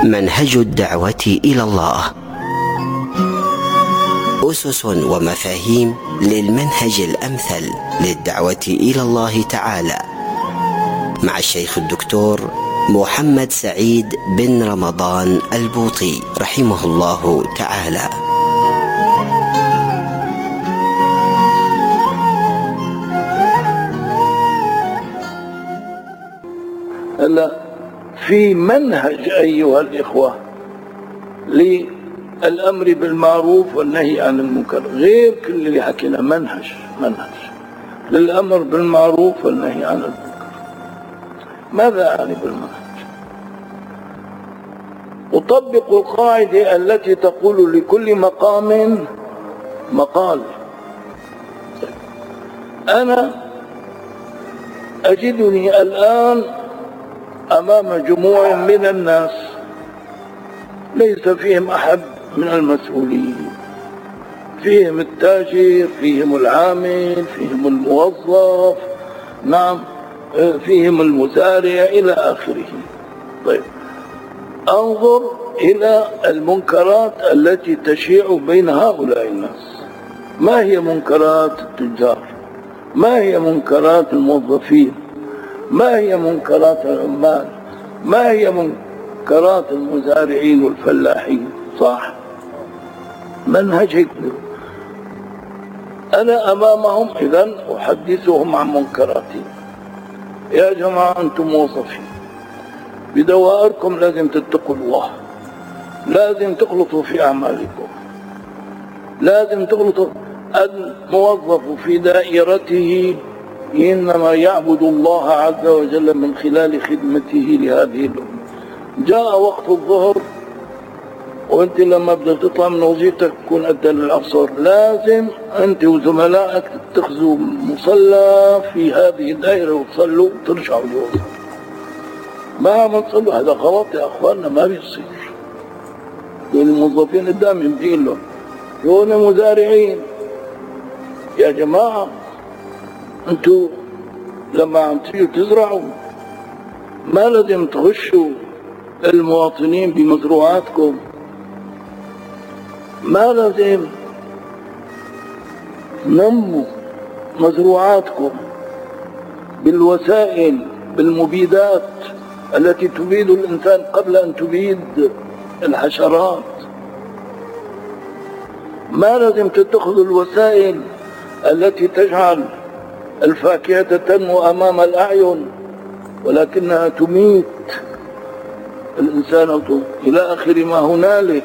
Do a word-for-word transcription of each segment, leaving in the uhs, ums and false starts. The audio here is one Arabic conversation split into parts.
منهج الدعوة إلى الله، أسس ومفاهيم للمنهج الأمثل للدعوة إلى الله تعالى، مع الشيخ الدكتور محمد سعيد بن رمضان البوطي رحمه الله تعالى. هلا في منهج أيها الإخوة للأمر بالمعروف والنهي عن المنكر، غير كل اللي حكينا، منهج منهج للأمر بالمعروف والنهي عن المنكر. ماذا أعني بالمنهج؟ أطبق القاعدة التي تقول لكل مقام مقال. أنا أجدني الآن أمام جموع من الناس ليس فيهم أحد من المسؤولين، فيهم التاجر، فيهم العامل، فيهم الموظف، نعم، فيهم المزارع إلى آخره. طيب، أنظر إلى المنكرات التي تشيع بين هؤلاء الناس. ما هي منكرات التجار؟ ما هي منكرات الموظفين؟ ما هي منكرات العمال؟ ما هي منكرات المزارعين والفلاحين؟ صح؟ منهج هيك. أنا أمامهم إذن أحدثهم عن منكراتي. يا جماعة أنتم موظفين، بدوائركم لازم تتقوا الله، لازم تخلطوا في أعمالكم، لازم تخلطوا. الموظف في دائرته إنما يعبد الله عز وجل من خلال خدمته لهذه الأمة. جاء وقت الظهر وأنت لما بدك تطلع من وظيفتك تكون أدى للعصر، لازم أنت وزملائك تتخذوا مصلى في هذه الدائرة وتصلوا وترجعوا لوظيفتكم. ما ما تصلوا، هذا غلط يا أخواننا، ما بيصير. دول الموظفين قدام يمدين لهم، دول مزارعين. يا جماعة أنتوا لما عم تيجوا تزرعوا ما لازم تغشوا المواطنين بمزروعاتكم، ما لازم تنموا مزروعاتكم بالوسائل بالمبيدات التي تبيد الإنسان قبل أن تبيد الحشرات. ما لازم تتخذوا الوسائل التي تجعل الفاكهة تنمو أمام الأعين ولكنها تميت الإنسان إلى آخر ما هنالك.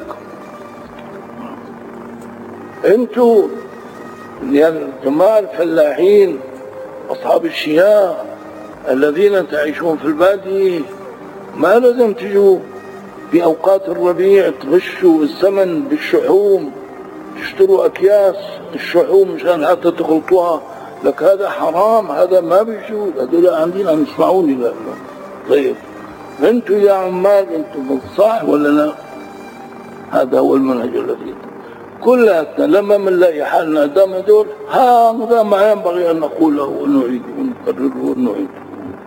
أنتوا يعني جماعة الفلاحين أصحاب الشياه الذين تعيشون في البادية، ما لازم تجوا في أوقات الربيع تغشوا الثمن بالشحوم، تشتروا أكياس الشحوم مشان حتى تخلطوها. لك هذا حرام، هذا ما بيجوز. هذول قاعدين عم يسمعوني. لا طيب انتوا يا عمال انتوا صح ولا لا؟ هذا هو المنهج الذي كلنا لما بنلاقي حالنا قدام هذول، هذا ما ينبغي ان نقوله ونعيده ونكرره ونعيده.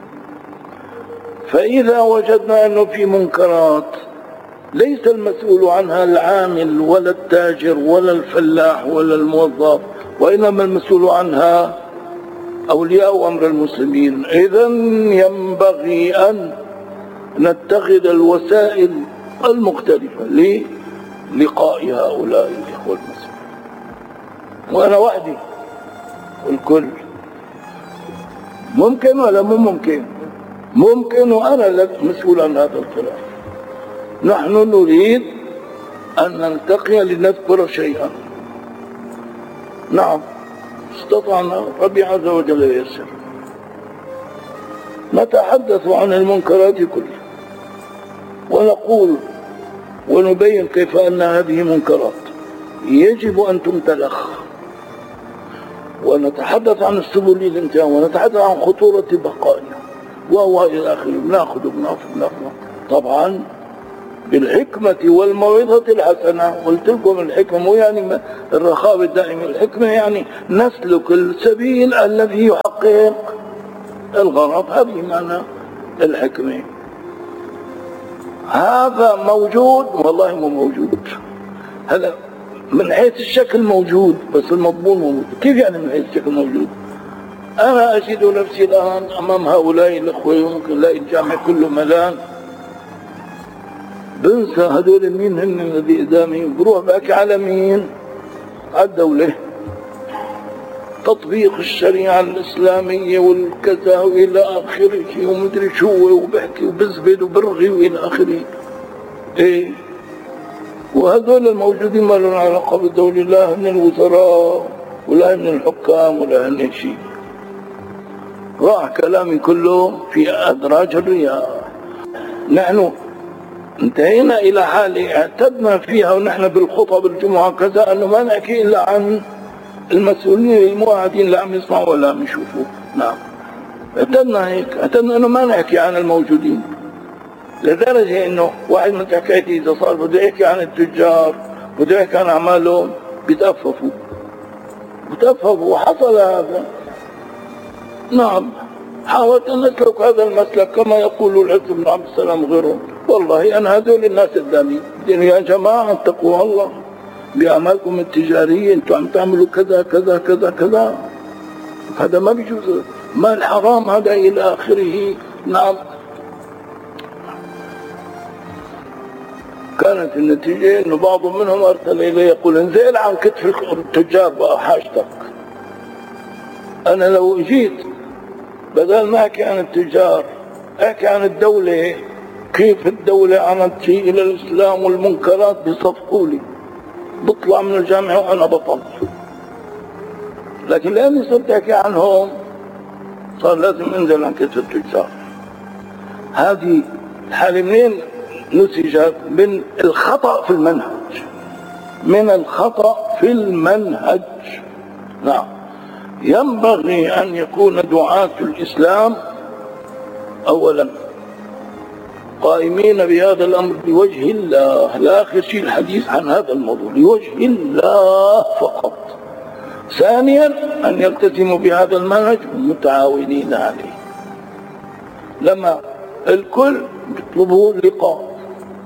فاذا وجدنا انه في منكرات ليس المسؤول عنها العامل ولا التاجر ولا الفلاح ولا الموظف، وإنما المسؤول عنها أولياء أمر المسلمين، إذن ينبغي أن نتخذ الوسائل المختلفة للقاء هؤلاء الإخوة المسلمين. وأنا وحدي والكل ممكن ولا مو ممكن؟ ممكن، وأنا مسؤول عن هذا الخلاف. نحن نريد أن نلتقي لنذكر شيئا. نعم، استطعنا، ربي عز وجل ييسر. نتحدث عن المنكرات كلها ونقول ونبين كيف أن هذه منكرات يجب أن تمتلخ، ونتحدث عن السبل للانتهاء، ونتحدث عن خطورة بقائها وهو إلى آخره. بناخذ بناخذ بناخذ طبعا بالحكمة والموعظة الحسنة. قلت لكم الحكمة مو يعني الرخاء الدائم، الحكمة يعني نسلك السبيل الذي يحقق الغرض. هذه معنى الحكمة. هذا موجود والله مو موجود. هذا من حيث الشكل موجود بس المضمون موجود. كيف يعني من حيث الشكل موجود؟ أنا أجد نفسي الآن أمام هؤلاء الأخوة، يمكن لا الجامع كله ملان، بنسى هذول مين هن الذي قدامي، بروح بحكي على مين؟ على الدولة، تطبيق الشريعة الإسلامية والكذا وإلى آخره ومدري شو، وبحكي وبزبد وبرغي وإلى آخره. إيه، وهذول الموجودين ما لهم علاقة بالدولة، لا هن الوزراء ولا هن الحكام ولا هن شيء. راح كلامي كله في أدراج الرياء. نحن انتهينا إلى حالة اعتدنا فيها ونحن بالخطب الجمعة كذا أنه ما نحكي إلا عن المسؤولين الموعدين لا عم يسمعوا ولا عم يشوفوا. نعم، اعتدنا هيك، اعتدنا أنه ما نحكي عن الموجودين، لدرجة أنه واحد من حكايتي إذا صار بده يحكي عن التجار بده يحكي عن أعمالهم بيتأففوا بيتأففوا وحصل هذا. نعم، حاولت أن أسلك هذا المسلك كما يقول العز بن عبد السلام غيره. والله أنا هذول الناس قدامي يا جماعة اتقوا الله بأعمالكم التجارية، أنتم عم تعملوا كذا كذا كذا كذا، هذا ما بيجوز، مال حرام هذا إلى آخره. نعم، كانت النتيجة أنه بعض منهم أرسل إلي يقول انزل عن كتف التجار بقى حاجتك. أنا لو جيت بدل ما أحكي عن التجار أحكي عن الدولة، كيف الدولة عملت شيء إلى الإسلام والمنكرات، بيصفقوا لي، بطلع من الجامعة وأنا بطل. لكن لأني صرت أحكي عنهم صار لازم أنزل عن كتف التجار. هذه الحالة منين نتجت؟ من الخطأ في المنهج، من الخطأ في المنهج. نعم، ينبغي أن يكون دعاة الإسلام أولا قائمين بهذا الأمر لوجه الله، لا آخر شيء الحديث عن هذا الموضوع لوجه الله فقط. ثانيا أن يلتزموا بهذا المنهج متعاونين عليه. لما الكل يطلبوا اللقاء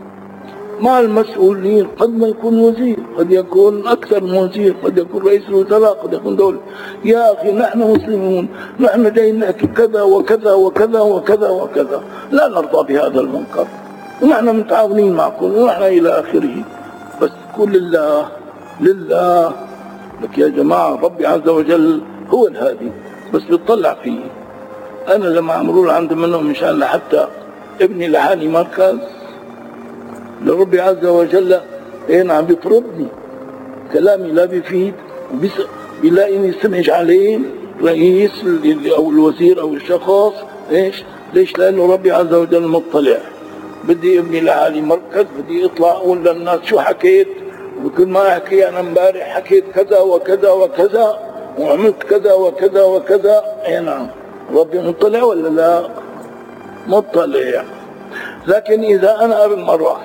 مع المسؤولين، قد ما يكون وزير، قد يكون أكثر من وزير، قد يكون رئيس الوزراء، قد يكون دولة. يا أخي نحن مسلمون، نحن جايين نحكي كذا وكذا وكذا وكذا وكذا، لا نرضى بهذا المنكر، ونحن متعاونين معكم ونحن إلى آخره. بس كل لله لله لك يا جماعة. ربي عز وجل هو الهادي، بس بيطلع فيه. أنا لما عملوا عند منهم إن شاء الله حتى ابني لحالي مركز لربي عز وجل، هنا عم بيطردني، كلامي لا بيفيد، بيلاقيني سمج عليه رئيس او الوزير او الشخص. ايش؟ ليش؟ لانه ربي عز وجل مطلع. بدي ابني لحالي مركز، بدي اطلع اقول للناس شو حكيت، وكل ما احكي انا امبارح حكيت كذا وكذا وكذا وعملت كذا وكذا وكذا. اي نعم، ربي مطلع ولا لا؟ مطلع. لكن اذا انا قبل مرة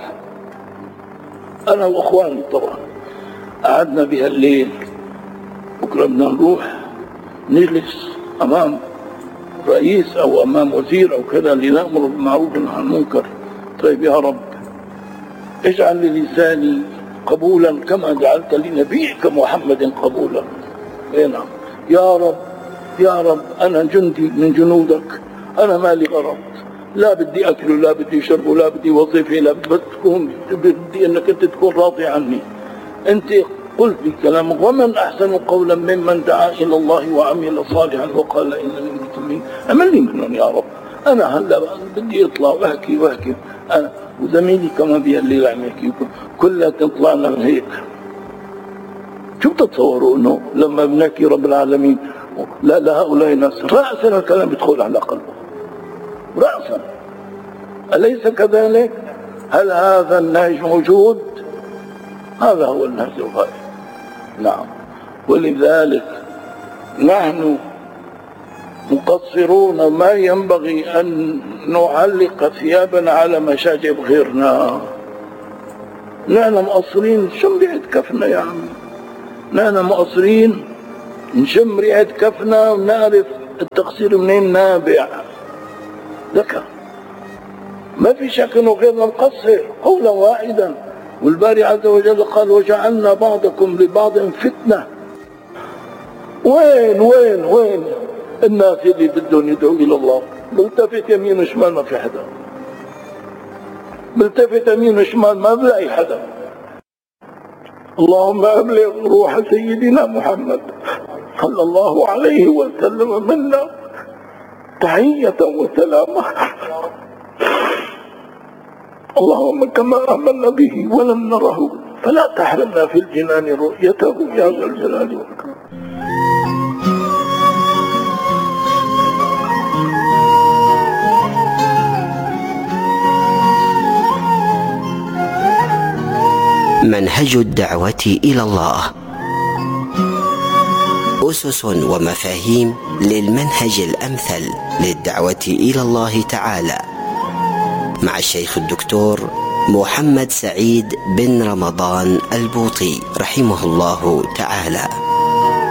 أنا وأخواني طبعا قعدنا بها الليل، بكرة بدنا نروح نجلس أمام رئيس أو أمام وزير أو كذا لنأمر بالمعروف وننهى عن المنكر. طيب يا رب اجعل للساني قبولا كما جعلت لنبيك محمد قبولا. اي نعم يا رب، يا رب أنا جندي من جنودك، أنا مالي غرض، لا بدي أكل ولا بدي شرب ولا بدي وظيفة، لا بس تكون بدي أنك أنت تكون راضي عني. أنت قلت بكلامك ومن أحسن قولا ممن دعا إلى الله وعمل صالحا وقال إنني من المسلمين. عملني منهم يا رب. أنا هلا بدي أطلع وأحكي وأحكي أنا وزميلي كمان بها الليل عم يحكي، كلها تطلعنا من هيك. شو بتتصوروا أنه لما بنحكي رب العالمين لا لهؤلاء الناس رأسا الكلام بيدخل على قلبه رأسا، أليس كذلك؟ هل هذا النهج موجود؟ هذا هو النهج الغائب. نعم، ولذلك نحن مقصرون، ما ينبغي أن نعلق ثيابنا على مشاجب غيرنا. نحن مقصرين نشم ريحة كفنا يا عمي، نحن مقصرين نشم ريحة كفنا ونعرف التقصير منين نابع. ذكر ما في شك انه غيرنا نقصر قولا واحدا. والباري عز وجل قال وجعلنا بعضكم لبعض فتنة. وين وين وين الناس اللي بدهم يدعوا الى الله؟ بلتفت يمين وشمال ما في حدا، بلتفت يمين وشمال ما بلاقي حدا. اللهم ابلغ روح سيدنا محمد صلى الله عليه وسلم منا تحية وسلامة. اللهم كما آمنا به ولم نره فلا تحرمنا في الجنان رؤيته يا ذا الجلال والإكرام. منهج الدعوة إلى الله، أسس ومفاهيم للمنهج الأمثل للدعوة إلى الله تعالى، مع الشيخ الدكتور محمد سعيد بن رمضان البوطي رحمه الله تعالى.